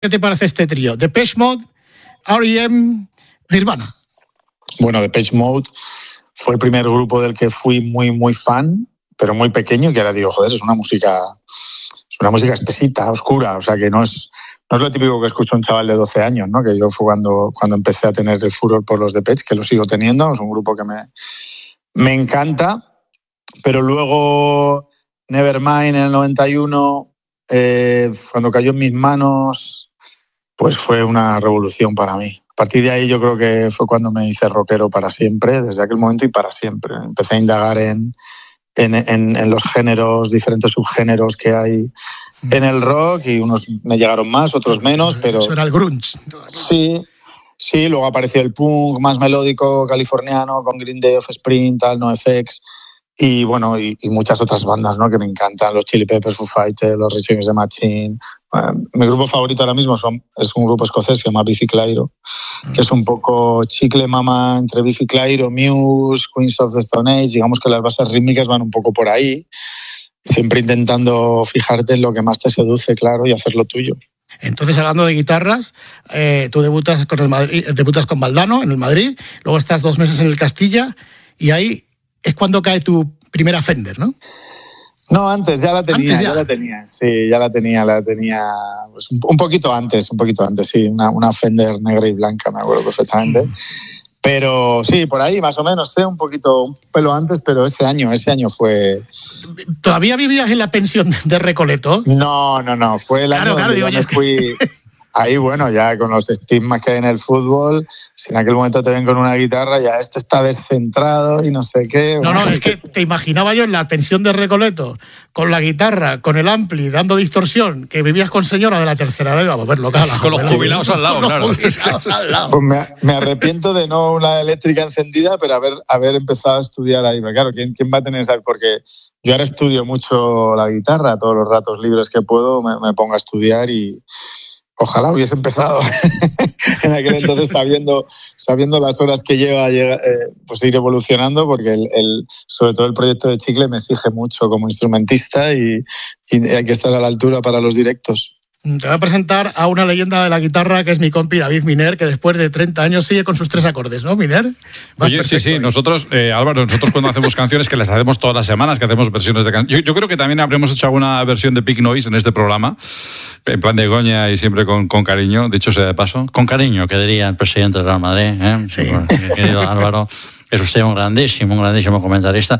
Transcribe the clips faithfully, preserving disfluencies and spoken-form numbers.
¿Qué te parece este trío? Depeche Mode, R E M, Nirvana. Bueno, Depeche Mode fue el primer grupo del que fui muy, muy fan, pero muy pequeño, que ahora digo, joder, es una música, es una música espesita, oscura, o sea que no es, no es lo típico que escucha un chaval de doce años, ¿no? Que yo fue cuando, cuando empecé a tener el furor por los Depeche, que lo sigo teniendo, es un grupo que me, me encanta, pero luego Nevermind en el noventa y uno, eh, cuando cayó en mis manos, pues fue una revolución para mí. A partir de ahí yo creo que fue cuando me hice rockero para siempre, desde aquel momento y para siempre. Empecé a indagar en, en, en, en los géneros, diferentes subgéneros que hay en el rock, y unos me llegaron más, otros menos, pero... Eso era el grunge. Sí, sí, luego apareció el punk más melódico californiano con Green Day, Offspring, tal, NoFX, y bueno, y, y muchas otras bandas, ¿no?, que me encantan, los Chili Peppers, Foo Fighters, los Rage Against the Machine. Bueno, mi grupo favorito ahora mismo son, es un grupo escocés, se llama Biffy Clyro, mm. que es un poco chicle mama entre Biffy Clyro, Muse, Queens of the Stone Age. Digamos que las bases rítmicas van un poco por ahí, siempre intentando fijarte en lo que más te seduce, claro, y hacerlo tuyo. Entonces, hablando de guitarras, eh, tú debutas con el Madrid, debutas con Valdano en el Madrid, luego estás dos meses en el Castilla, y ahí es cuando cae tu primera Fender, ¿no? No, antes ya la tenía, ¿Antes ya? ya la tenía, sí, ya la tenía, la tenía pues un, un poquito antes, un poquito antes, sí, una, una Fender negra y blanca, me acuerdo perfectamente. Mm. Pero sí, por ahí más o menos, sé, un poquito, un pelo antes, pero ese año, ese año fue... ¿Todavía vivías en la pensión de Recoleto? No, no, no, fue el claro, año claro, donde digo, yo me fui... Ahí, bueno, ya con los estigmas que hay en el fútbol, si en aquel momento te ven con una guitarra, ya este está descentrado y no sé qué. No, bueno, no, es que te imaginaba yo en la pensión de Recoleto, con la guitarra, con el ampli, dando distorsión, que vivías con señora de la tercera edad, vamos a ver, local. Con los jubilados al lado, claro. Al lado. Pues me, me arrepiento de no una eléctrica encendida, pero haber, haber empezado a estudiar ahí. Pero claro, ¿quién, quién va a tener esa? Porque yo ahora estudio mucho la guitarra, todos los ratos libres que puedo me, me pongo a estudiar y... Ojalá hubiese empezado en aquel entonces sabiendo, sabiendo las horas que lleva eh, pues ir evolucionando, porque el, el, sobre todo el proyecto de Chicle me exige mucho como instrumentista y, y hay que estar a la altura para los directos. Te voy a presentar a una leyenda de la guitarra que es mi compi David Miner, que después de treinta años sigue con sus tres acordes, ¿no, Miner? Oye, sí, sí, nosotros, eh, Álvaro, nosotros cuando hacemos canciones, que las hacemos todas las semanas, que hacemos versiones de canciones, yo, yo creo que también habremos hecho alguna versión de Pig Noise en este programa, en plan de goña y siempre con, con cariño, dicho sea de paso. Con cariño, que diría el presidente del Real Madrid, ¿eh? Sí. Bueno, querido Álvaro. Es usted un grandísimo, un grandísimo comentarista.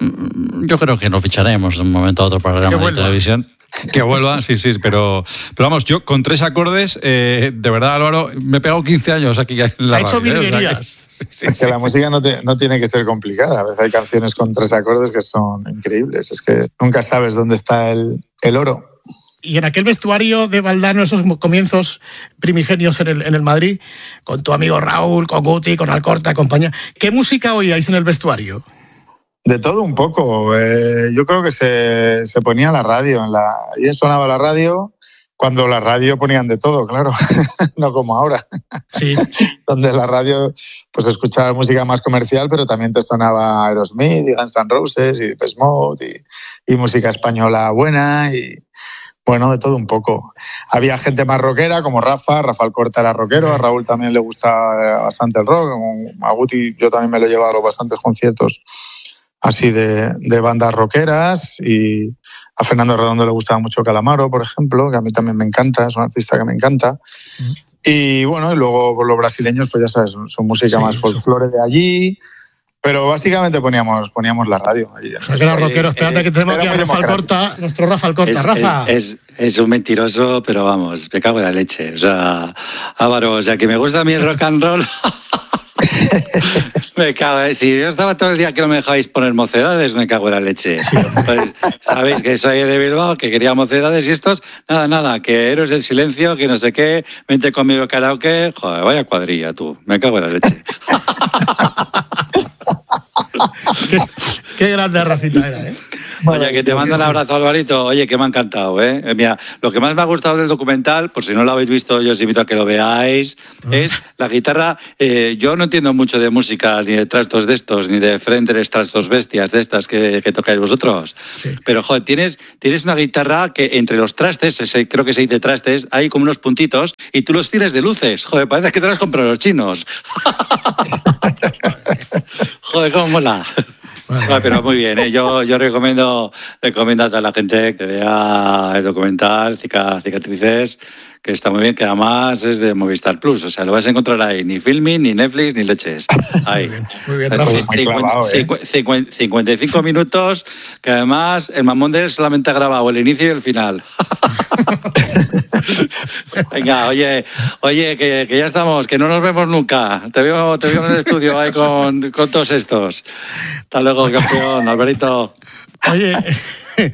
Yo creo que lo ficharemos de un momento a otro para el programa de televisión. Que vuelva, sí, sí, pero, pero vamos, yo con tres acordes, eh, de verdad, Álvaro, me he pegado quince años aquí en la ha hecho radio. virguerías. O sea que, sí, es que sí. La música no, te, no tiene que ser complicada. A veces hay canciones con tres acordes que son increíbles. Es que nunca sabes dónde está el, el oro. Y en aquel vestuario de Valdano, esos comienzos primigenios en el, en el Madrid, con tu amigo Raúl, con Guti, con Alcorta, compañía, ¿qué música oíais en el vestuario? De todo un poco. Eh, yo creo que se, se ponía la radio. En la, y sonaba la radio cuando la radio ponían de todo, claro. No como ahora. Sí. Donde la radio pues escuchaba música más comercial, pero también te sonaba Aerosmith y Guns N' Roses y Depeche Mode y, y música española buena y... Bueno, de todo un poco. Había gente más rockera, como Rafa. Rafa Alcorta era rockero. A Raúl también le gusta bastante el rock. A Guti yo también me lo he llevado a los bastantes conciertos así de, de bandas rockeras. Y a Fernando Redondo le gustaba mucho Calamaro, por ejemplo, que a mí también me encanta. Es un artista que me encanta. Sí. Y bueno, y luego los brasileños, pues ya sabes, son música sí, más folclore de allí. Pero básicamente poníamos, poníamos la radio. Allí, o sea, que era rockero. Espérate, que tenemos aquí a Rafa Alcorta, nuestro Rafa Alcorta. Es, Rafa. Es, es, es un mentiroso, pero vamos, me cago en la leche. O sea, Álvaro, o sea, que me gusta a mí el rock and roll. Me cago, ¿eh? Si yo estaba todo el día que no me dejáis poner mocedades, me cago en la leche. Sí. Pues, sabéis que soy de Bilbao, que quería mocedades y estos, nada, nada, que Héroes del Silencio, que no sé qué, vente conmigo a karaoke, joder, vaya cuadrilla tú, me cago en la leche. qué, qué grande Rafita era, ¿eh? Oye, que te mando un abrazo, Alvarito. Oye, que me ha encantado, ¿eh? Mira, lo que más me ha gustado del documental, por si no lo habéis visto, yo os invito a que lo veáis, es la guitarra. Eh, yo no entiendo mucho de música, ni de trastos de estos, ni de Fenders, trastos bestias de estas que, que tocáis vosotros. Sí. Pero, joder, tienes, tienes una guitarra que entre los trastes, ese, creo que se dice trastes, hay como unos puntitos y tú los tienes de luces. Joder, parece que te las has comprado los chinos. Joder, cómo mola. Vale. Ah, pero muy bien, ¿eh? yo, yo recomiendo, recomiendo a toda la gente que vea el documental Cicatrices, que está muy bien, que además es de Movistar Plus, o sea, lo vas a encontrar ahí, ni Filmin, ni Netflix, ni leches. Ahí. Muy bien, Rafa. cincuenta y cinco minutos, que además el Mamonde solamente ha grabado el inicio y el final. Venga, oye, oye, que, que ya estamos, que no nos vemos nunca. Te veo, te veo en el estudio ahí con, con todos estos. Hasta luego, campeón, Alvarito. Oye, eh,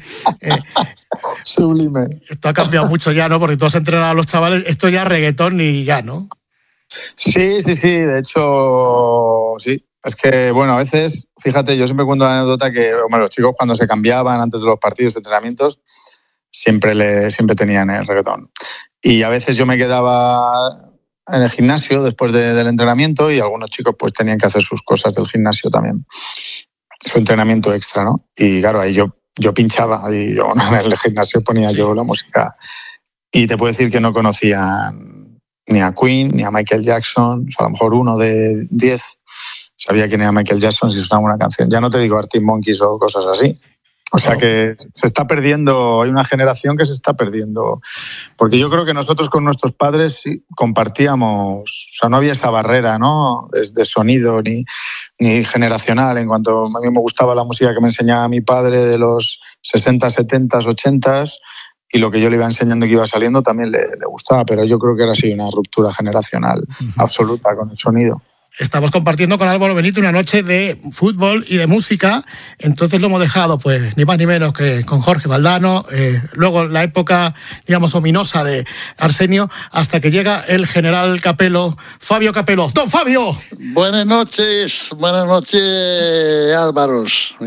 sublime. Esto ha cambiado mucho ya, ¿no? Porque tú has entrenado a los chavales, esto ya es reggaetón y ya, ¿no? Sí, sí, sí, de hecho, sí. Es que, bueno, a veces, fíjate, yo siempre cuento la anécdota que, bueno, los chicos cuando se cambiaban antes de los partidos de entrenamientos, siempre, le, siempre tenían el reggaetón. Y a veces yo me quedaba en el gimnasio después de, del entrenamiento y algunos chicos pues tenían que hacer sus cosas del gimnasio también. Su entrenamiento extra, ¿no? Y claro, ahí yo, yo pinchaba y yo en el gimnasio ponía sí. yo la música. Y te puedo decir que no conocían ni a Queen ni a Michael Jackson. O sea, a lo mejor uno de diez sabía quién era Michael Jackson si sonaba una canción. Ya no te digo Arctic Monkeys o cosas así. O sea que se está perdiendo, hay una generación que se está perdiendo. Porque yo creo que nosotros con nuestros padres sí, compartíamos, o sea, no había esa barrera, ¿no? De, de sonido ni, ni generacional. En cuanto a mí me gustaba la música que me enseñaba mi padre de los sesenta, setenta, ochenta, y lo que yo le iba enseñando que iba saliendo también le, le gustaba, pero yo creo que era así una ruptura generacional uh-huh. absoluta con el sonido. Estamos compartiendo con Álvaro Benito una noche de fútbol y de música, entonces lo hemos dejado pues ni más ni menos que con Jorge Valdano, eh, luego la época, digamos, ominosa de Arsenio, hasta que llega el general Capello, Fabio Capello. ¡Don Fabio! Buenas noches, buenas noches, Álvaros,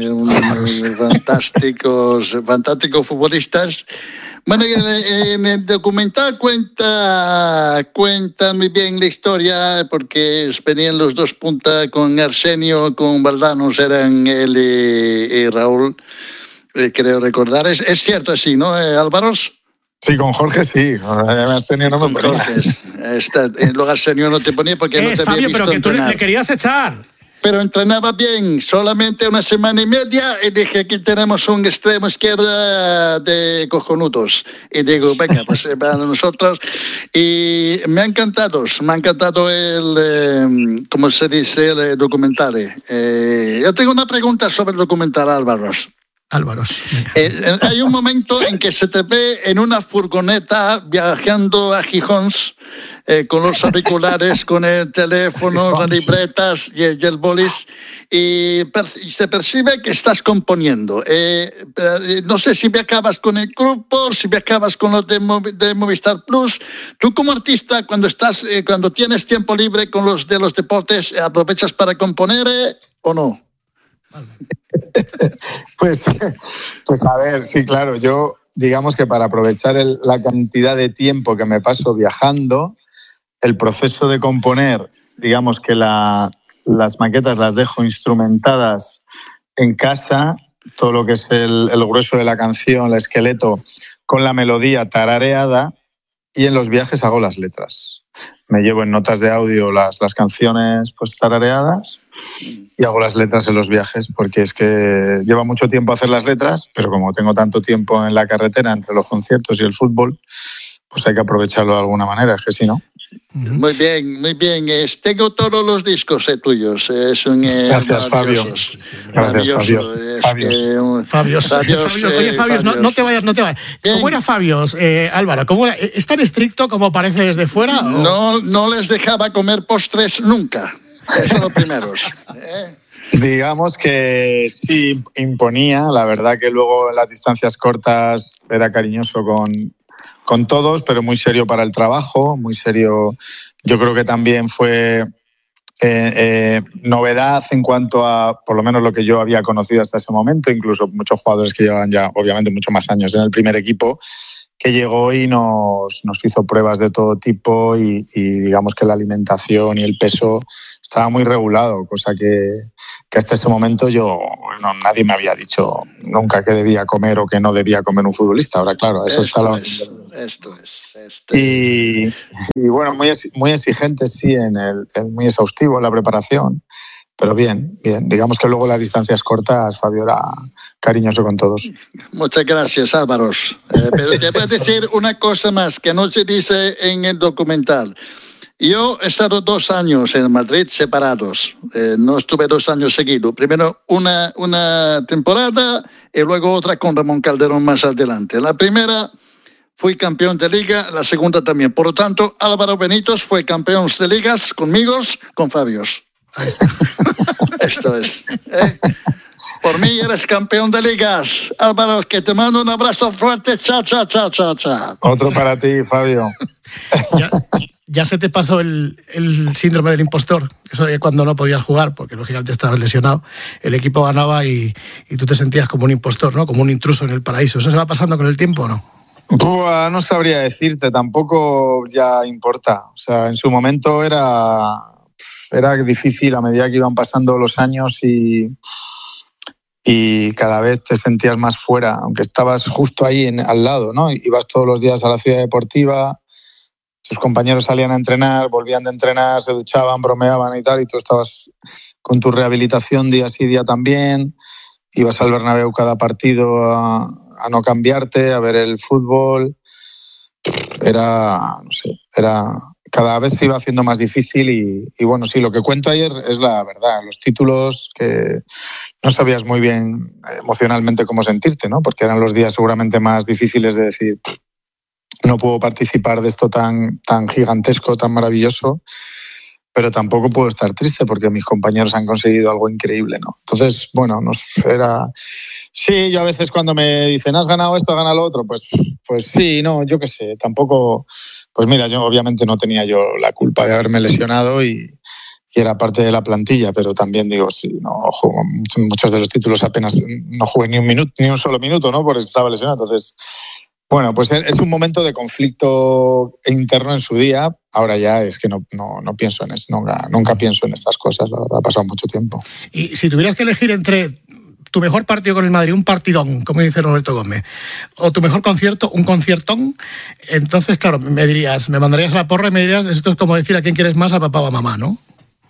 fantásticos, fantásticos futbolistas. Bueno, en el documental cuenta, cuenta muy bien la historia, porque venían los dos puntas con Arsenio, con Valdano, eran él y, y Raúl, eh, creo recordar. Es, es cierto así, ¿no, eh, Álvaros? Sí, con Jorge sí. Arsenio no me ponía. Está, luego Arsenio no te ponía porque eh, no te Fabio, había visto pero que entrenar. Tú le, le querías echar. Pero entrenaba bien, solamente una semana y media, y dije, aquí tenemos un extremo izquierda de cojonudos. Y digo, venga, pues para nosotros. Y me ha encantado, me ha encantado el, eh, ¿cómo se dice?, el documental. Eh, yo tengo una pregunta sobre el documental, Álvaros. Álvaros. Eh, hay un momento en que se te ve en una furgoneta viajando a Gijón, eh, con los auriculares, con el teléfono, las libretas y el, y el bolis, y, per, y se percibe que estás componiendo. Eh, eh, no sé si viajabas con el grupo, si viajabas con los de, de Movistar Plus. Tú como artista, cuando estás, eh, cuando tienes tiempo libre con los de los deportes, ¿aprovechas para componer eh, o no? Pues, pues a ver, sí, claro, yo digamos que para aprovechar el, la cantidad de tiempo que me paso viajando, el proceso de componer, digamos que la, las maquetas las dejo instrumentadas en casa, todo lo que es el, el grueso de la canción, el esqueleto, con la melodía tarareada, y en los viajes hago las letras. Me llevo en notas de audio las, las canciones pues tarareadas y hago las letras en los viajes, porque es que lleva mucho tiempo hacer las letras, pero como tengo tanto tiempo en la carretera entre los conciertos y el fútbol, pues hay que aprovecharlo de alguna manera, es que si no... Muy bien, muy bien. Es, tengo todos los discos eh, tuyos. Eh, son, eh, Gracias, Fabio. Gracias, Fabio. Fabios. Eh, un... Fabios. Fabios. Fabios. Oye, Fabios, no, no te vayas, no te vayas. Bien. ¿Cómo era Fabios, eh, Álvaro? ¿Cómo era? ¿Es tan estricto como parece desde fuera? ¿O? No, no les dejaba comer postres nunca. Esos son los primeros. ¿Eh? Digamos que sí imponía. La verdad que luego en las distancias cortas era cariñoso con... con todos, pero muy serio para el trabajo, muy serio. Yo creo que también fue Eh, eh, novedad en cuanto a, por lo menos lo que yo había conocido hasta ese momento, incluso muchos jugadores que llevaban ya, obviamente, mucho más años en el primer equipo, que llegó y nos, nos hizo pruebas de todo tipo y, y digamos que la alimentación y el peso estaba muy regulado, cosa que, que hasta ese momento yo, no, nadie me había dicho nunca que debía comer o que no debía comer un futbolista. Ahora, claro, eso esto está... Lo... Es, esto es. Esto y, y bueno, muy, muy exigente, sí, en el, en muy exhaustivo en la preparación. Pero bien, bien. Digamos que luego las distancias cortas, Fabio era cariñoso con todos. Muchas gracias, Álvaro. Eh, pero te voy a decir una cosa más que no se dice en el documental. Yo he estado dos años en Madrid separados. Eh, no estuve dos años seguidos. Primero una, una temporada y luego otra con Ramón Calderón más adelante. La primera fui campeón de liga, la segunda también. Por lo tanto, Álvaro Benítez fue campeón de ligas conmigo, con Fabio. Esto es. ¿eh? Por mí eres campeón de ligas. Álvaro, que te mando un abrazo fuerte. Chao, chao, chao, chao, chao. Otro para ti, Fabio. Ya, ya se te pasó el, el síndrome del impostor. Eso de cuando no podías jugar, porque lógicamente estabas lesionado, el equipo ganaba y, y tú te sentías como un impostor, ¿no? Como un intruso en el paraíso. ¿Eso se va pasando con el tiempo o no? Pues no sabría decirte, tampoco ya importa. O sea, en su momento era... Era difícil a medida que iban pasando los años y, y cada vez te sentías más fuera, aunque estabas justo ahí en, al lado, ¿no? Ibas todos los días a la ciudad deportiva, tus compañeros salían a entrenar, volvían de entrenar, se duchaban, bromeaban y tal, y tú estabas con tu rehabilitación día sí, día también, ibas al Bernabéu cada partido a, a no cambiarte, a ver el fútbol. Era, no sé, era... Cada vez se iba haciendo más difícil y, y bueno, sí, lo que cuento ayer es la verdad. Los títulos que no sabías muy bien emocionalmente cómo sentirte, ¿no? Porque eran los días seguramente más difíciles de decir, no puedo participar de esto tan, tan gigantesco, tan maravilloso, pero tampoco puedo estar triste porque mis compañeros han conseguido algo increíble, ¿no? Entonces, bueno, nos era... Sí, yo a veces cuando me dicen, ¿has ganado esto, has ganado lo otro? Pues, pues sí, no, yo qué sé, tampoco... Pues mira, yo obviamente no tenía yo la culpa de haberme lesionado y, y era parte de la plantilla, pero también digo, sí, no juego, muchos de los títulos apenas no jugué ni un minuto, ni un solo minuto, ¿no? Porque estaba lesionado. Entonces, bueno, pues es un momento de conflicto interno en su día. Ahora ya es que no, no, no pienso en eso, nunca, nunca pienso en estas cosas, la verdad, ha pasado mucho tiempo. Y si tuvieras que elegir entre tu mejor partido con el Madrid, un partidón, como dice Roberto Gómez, o tu mejor concierto, un conciertón, entonces, claro, me dirías, me mandarías a la porra y me dirías, esto es como decir a quién quieres más, a papá o a mamá, ¿no?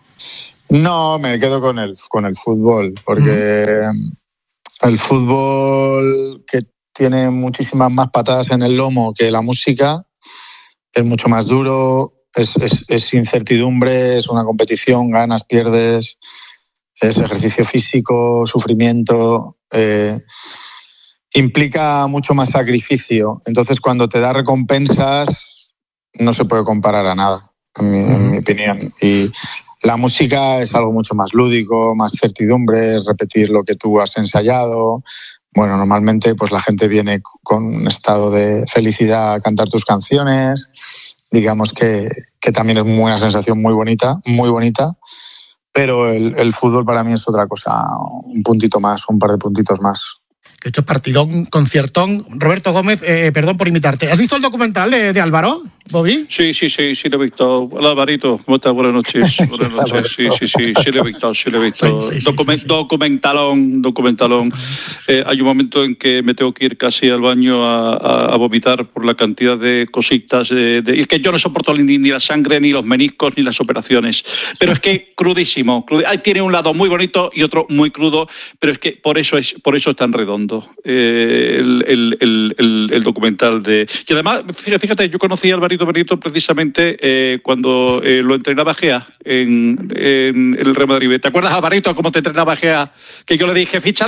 No, me quedo con el, con el fútbol, porque mm. el fútbol, que tiene muchísimas más patadas en el lomo que la música, es mucho más duro, es, es, es incertidumbre, es una competición, ganas, pierdes... Es ejercicio físico, sufrimiento, eh, implica mucho más sacrificio. Entonces, cuando te da recompensas, no se puede comparar a nada, en mi, en mi opinión. Y la música es algo mucho más lúdico, más certidumbre, es repetir lo que tú has ensayado. Bueno, normalmente pues la gente viene con un estado de felicidad a cantar tus canciones. Digamos que, que también es una sensación muy bonita, muy bonita. Pero el, el fútbol para mí es otra cosa, un puntito más, un par de puntitos más. Que he hecho partidón, conciertón. Roberto Gómez, eh, perdón por imitarte. ¿Has visto el documental de, de Álvaro, Bobby? Sí, sí, sí, sí lo he visto. Hola, Alvarito, ¿cómo estás? Buenas noches. Buenas noches, sí, sí, sí, sí lo he visto, sí lo he visto. Sí, sí, sí, Document, sí, sí. Documentalón, documentalón. Eh, hay un momento en que me tengo que ir casi al baño a, a, a vomitar por la cantidad de cositas. De, de, es que yo no soporto ni, ni la sangre, ni los meniscos, ni las operaciones. Pero es que crudísimo. Crud, tiene un lado muy bonito y otro muy crudo, pero es que por eso es, por eso es tan redondo. Eh, el, el, el, el, el documental de... Y además, fíjate, yo conocí a Alvarito Benito precisamente eh, cuando eh, lo entrenaba Gea en, en el Real Madrid. ¿Te acuerdas, Alvarito, cómo te entrenaba Gea? Que yo le dije, fíchalo,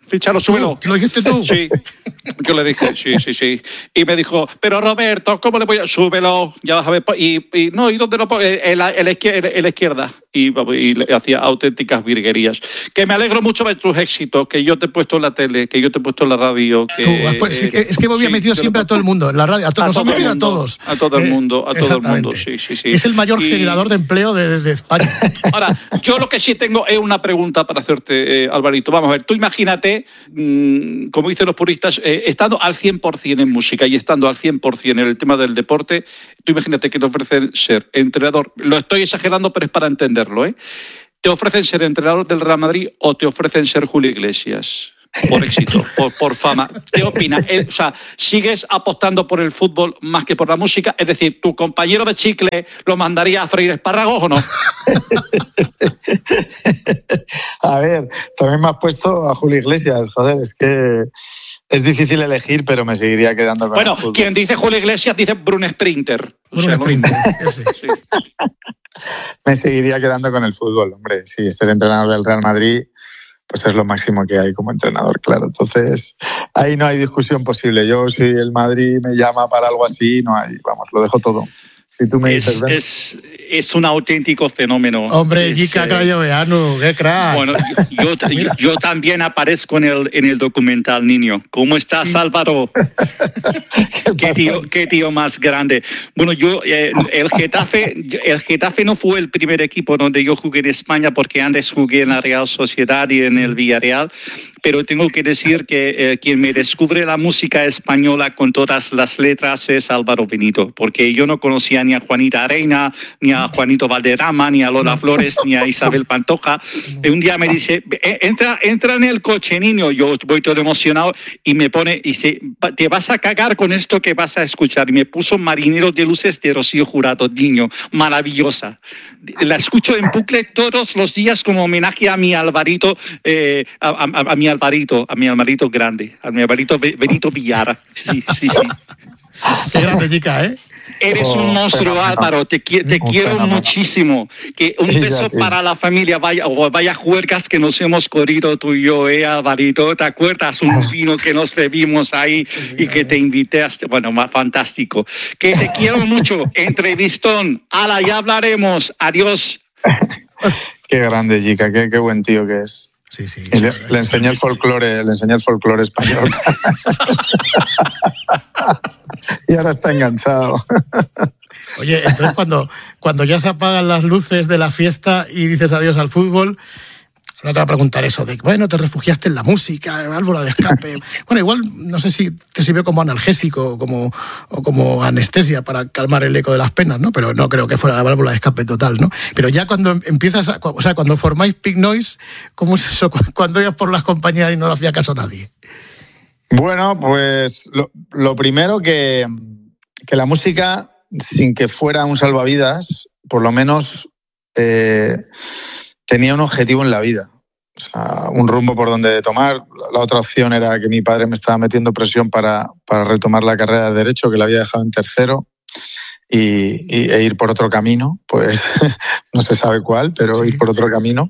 Fichalo, súbelo. ¿Te lo dijiste tú? Sí, yo le dije, sí, sí, sí. Y me dijo, pero Roberto, ¿cómo le voy a...? Súbelo, ya vas a ver. Y, y no, ¿y dónde lo pongo? En la, en la izquierda. En la izquierda. Y, y le hacía auténticas virguerías. Que me alegro mucho de tus éxitos, que yo te he puesto en la tele, que yo te he puesto en la radio. Que, Tú, pues, eh, es que Bobby ha metido sí, siempre a todo el mundo, en la radio. A, to a nos todo ha metido el mundo, a todos. A todo el mundo, a eh, todo el mundo, sí, sí, sí. Es el mayor y... generador de empleo de, de España. Ahora, yo lo que sí tengo es una pregunta para hacerte, eh, Alvarito. Vamos a ver, tú imagínate, mmm, como dicen los puristas, eh, estando al cien por cien en música y estando al cien por cien en el tema del deporte, tú imagínate que te ofrecen ser entrenador. Lo estoy exagerando, pero es para entenderlo, ¿eh? ¿Te ofrecen ser entrenador del Real Madrid o te ofrecen ser Julio Iglesias? Por éxito, por, por fama. ¿Qué opinas? O sea, ¿sigues apostando por el fútbol más que por la música? Es decir, ¿tu compañero de chicle lo mandaría a freír espárragos o no? A ver, también me has puesto a Julio Iglesias, joder, es que es difícil elegir, pero me seguiría quedando con bueno, el fútbol. Quien dice Julio Iglesias dice Bruno Sprinter. Bruno o sea, Sprinter, ¿no? ese. Sí. Me seguiría quedando con el fútbol, hombre. Sí, ser entrenador del Real Madrid, pues es lo máximo que hay como entrenador, claro. Entonces, ahí no hay discusión posible. Yo, si el Madrid me llama para algo así, no hay, vamos, lo dejo todo. Si tú me dices, es, es, es un auténtico fenómeno. Hombre, es, Jica eh, Crayoveanu, qué crack. Bueno, yo, yo, yo también aparezco en el, en el documental, niño. ¿Cómo estás, sí. Álvaro? ¿Qué, ¿Qué, tío, qué tío más grande. Bueno, yo, eh, el Getafe, el Getafe no fue el primer equipo donde yo jugué en España, porque antes jugué en la Real Sociedad y en el Villarreal. Pero tengo que decir que eh, quien me descubre la música española con todas las letras es Álvaro Benito, porque yo no conocía ni a Juanita Areina, ni a Juanito Valderrama, ni a Lola Flores, ni a Isabel Pantoja. Y un día me dice, entra, entra en el coche, niño. Yo voy todo emocionado y me pone, y dice, te vas a cagar con esto que vas a escuchar. Y me puso Marineros de Luces de Rocío Jurado, niño, maravillosa. La escucho en bucle todos los días como homenaje a mi Alvarito, eh, a, a, a mi Alvarito, a mi Alvarito grande, a mi Alvarito Benito Villara. Sí, sí, sí. Qué grande, chica, ¿eh? Eres un monstruo, Álvaro, te, te quiero muchísimo. Que un beso para la familia, vaya, vaya juergas que nos hemos corrido tú y yo, eh, Alvarito. ¿Te acuerdas un vino que nos bebimos ahí y que te invité? A, bueno, más fantástico. Que te quiero mucho, entrevistón. Ala, ya hablaremos. Adiós. Qué grande, Jica, qué, qué buen tío que es. Sí, sí. Y le, le enseñé el folclore, le enseñé el folclore español. Y ahora está enganchado. Oye, entonces cuando, cuando ya se apagan las luces de la fiesta y dices adiós al fútbol, no te va a preguntar eso de, bueno, te refugiaste en la música, válvula de escape. Bueno, igual no sé si te sirvió como analgésico o como, o como anestesia para calmar el eco de las penas, ¿no? Pero no creo que fuera la válvula de escape total, ¿no? Pero ya cuando empiezas, a, o sea, cuando formáis Pink Noise, ¿cómo es eso? Cuando ibas por las compañías y no le hacía caso a nadie. Bueno, pues lo, lo primero que, que la música, sin que fuera un salvavidas, por lo menos eh, tenía un objetivo en la vida. O sea, un rumbo por donde tomar. La otra opción era que mi padre me estaba metiendo presión para, para retomar la carrera de Derecho, que la había dejado en tercero, y, y, e ir por otro camino. Pues no se sabe cuál, pero sí, ir por otro camino.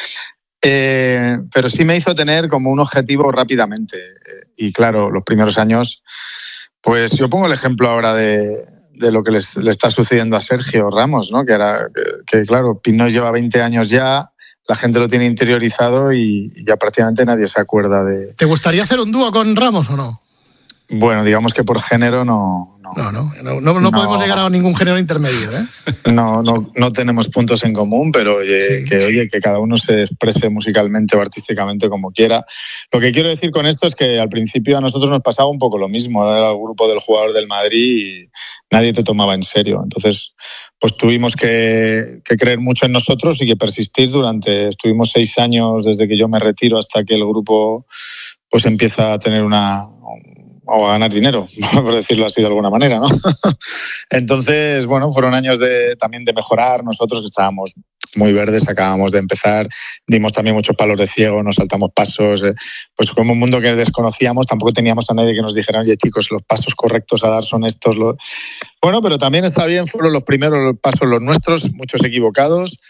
Eh, pero sí me hizo tener como un objetivo rápidamente. Y claro, los primeros años, pues yo pongo el ejemplo ahora de, de lo que les, le está sucediendo a Sergio Ramos, ¿no? Que, era, que, que claro, Pink Noise lleva veinte años ya, la gente lo tiene interiorizado y ya prácticamente nadie se acuerda de... ¿Te gustaría hacer un dúo con Ramos o no? Bueno, digamos que por género no... No, no, no, no, no, no podemos llegar a ningún género intermedio, ¿eh? No, no, no tenemos puntos en común, pero oye, sí. que, oye, que cada uno se exprese musicalmente o artísticamente como quiera. Lo que quiero decir con esto es que al principio a nosotros nos pasaba un poco lo mismo. Era el grupo del jugador del Madrid y nadie te tomaba en serio. Entonces, pues tuvimos que, que creer mucho en nosotros y que persistir durante... Estuvimos seis años desde que yo me retiro hasta que el grupo pues empieza a tener una... o a ganar dinero, por decirlo así de alguna manera, ¿no? Entonces, bueno, fueron años de, también de mejorar. Nosotros que estábamos muy verdes, acabamos de empezar, dimos también muchos palos de ciego, nos saltamos pasos, eh, pues como un mundo que desconocíamos, tampoco teníamos a nadie que nos dijera, oye chicos, los pasos correctos a dar son estos. Los... Bueno, pero también está bien, fueron los primeros pasos los nuestros, muchos equivocados.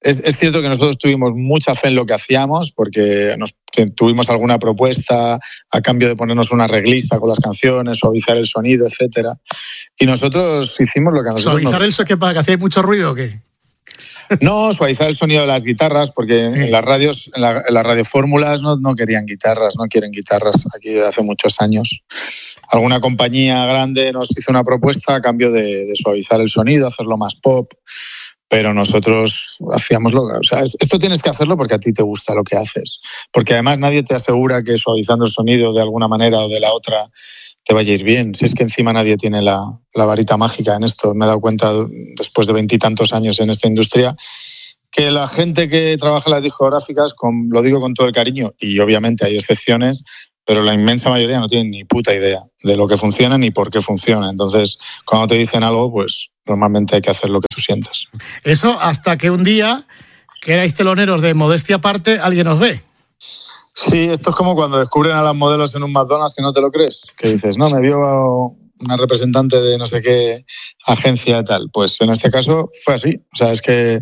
es, es cierto que nosotros tuvimos mucha fe en lo que hacíamos, porque nos, tuvimos alguna propuesta a cambio de ponernos una reglista con las canciones, suavizar el sonido, etcétera. Y nosotros hicimos lo que a nosotros ¿Suavizar nos... el sonido para que hacía mucho ruido o qué? No, suavizar el sonido de las guitarras, porque sí. en las radios, en, la, en las radiofórmulas no, no querían guitarras, no quieren guitarras aquí desde hace muchos años. Alguna compañía grande nos hizo una propuesta a cambio de, de suavizar el sonido, hacerlo más pop, pero nosotros hacíamos lo que... O sea, esto tienes que hacerlo porque a ti te gusta lo que haces, porque además nadie te asegura que suavizando el sonido de alguna manera o de la otra te vaya a ir bien. Si es que encima nadie tiene la, la varita mágica en esto. Me he dado cuenta después de veintitantos años en esta industria que la gente que trabaja en las discográficas, con, lo digo con todo el cariño, y obviamente hay excepciones, pero la inmensa mayoría no tienen ni puta idea de lo que funciona ni por qué funciona. Entonces, cuando te dicen algo, pues normalmente hay que hacer lo que tú sientas. Eso hasta que un día, que erais teloneros de Modestia Aparte, alguien os ve. Sí, esto es como cuando descubren a las modelos en un McDonald's que no te lo crees. Que dices, no, me vio una representante de no sé qué agencia y tal. Pues en este caso fue así. O sea, es que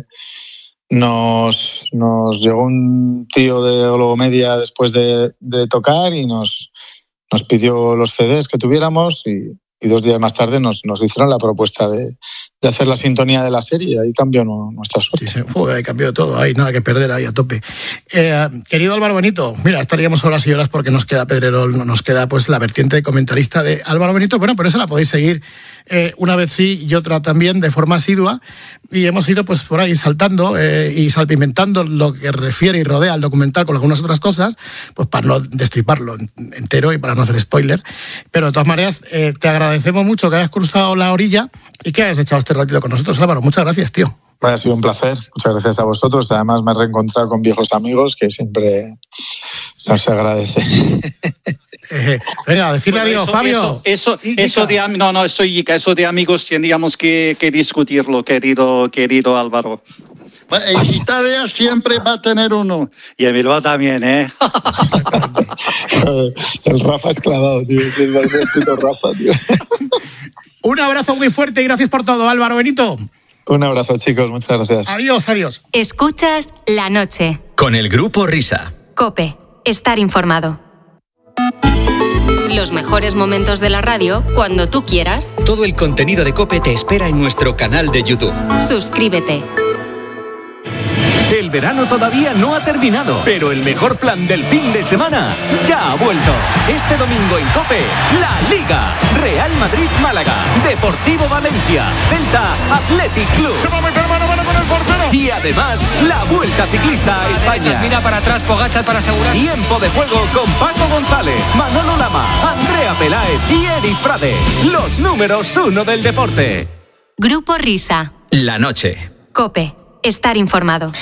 nos, nos llegó un tío de Ologomedia después de, de tocar y nos, nos pidió los C Ds que tuviéramos y, y dos días más tarde nos, nos hicieron la propuesta de, de hacer la sintonía de la serie. Ahí cambió no, nuestra suerte. Sí, sí. Joder, ahí cambió todo, hay nada que perder ahí a tope. Eh, querido Álvaro Benito, mira, estaríamos horas y horas porque nos queda Pedrerol, no nos queda pues la vertiente de comentarista de Álvaro Benito. Bueno, pero esa la podéis seguir eh, una vez sí y otra también de forma asidua. Y hemos ido pues por ahí saltando eh, y salpimentando lo que refiere y rodea al documental con algunas otras cosas, pues para no destriparlo entero y para no hacer spoiler. Pero de todas maneras, eh, te agradecemos mucho que hayas cruzado la orilla y que hayas echado este ratito con nosotros, Álvaro. Muchas gracias, tío. Ha sido un placer. Muchas gracias a vosotros. Además me he reencontrado con viejos amigos que siempre nos agradece. Eh, venga, decirle bueno, adiós, eso, Fabio. Eso, eso, eso de no, no, soy Ica, eso de amigos tendríamos que, que discutirlo, querido, querido Álvaro. En Italia siempre va a tener uno. Y en Bilbao también, ¿eh? El Rafa es clavado, tío. Es el puto Rafa, tío. Un abrazo muy fuerte y gracias por todo, Álvaro Benito. Un abrazo, chicos. Muchas gracias. Adiós, adiós. Escuchas La Noche. Con el Grupo Risa. COPE. Estar informado. Los mejores momentos de la radio cuando tú quieras. Todo el contenido de COPE te espera en nuestro canal de YouTube. Suscríbete. El verano todavía no ha terminado, pero el mejor plan del fin de semana ya ha vuelto. Este domingo en COPE, La Liga. Real Madrid-Málaga, Deportivo Valencia, Celta, Athletic Club. Se va a meter mano a mano con el portero. Y además, la Vuelta Ciclista a España. Mira para atrás, Pogačar para asegurar. Tiempo de juego con Paco González, Manolo Lama, Andrea Peláez y Eri Frade. Los números uno del deporte. Grupo Risa. La Noche. COPE. Estar informado.